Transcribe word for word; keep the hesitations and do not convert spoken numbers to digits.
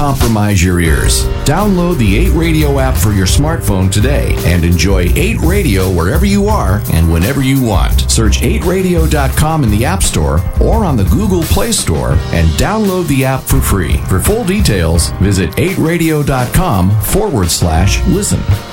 compromise your ears. Download the eight Radio app for your smartphone today and enjoy eight Radio wherever you are and whenever you want. Search eight radio dot com in the App Store or on the Google Play Store and download the app for free. For full details, visit eight radio dot com forward slash listen.